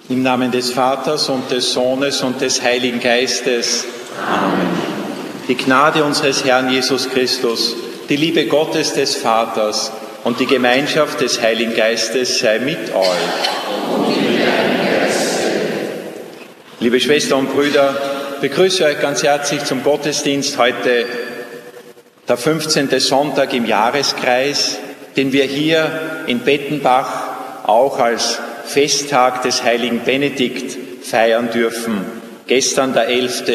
Im Namen des Vaters und des Sohnes und des Heiligen Geistes. Amen. Die Gnade unseres Herrn Jesus Christus, die Liebe Gottes des Vaters und die Gemeinschaft des Heiligen Geistes sei mit euch. Liebe Schwestern und Brüder, ich begrüße euch ganz herzlich zum Gottesdienst heute, der 15. Sonntag im Jahreskreis, den wir hier in Bettenbach auch als Festtag des heiligen Benedikt feiern dürfen. Gestern der 11.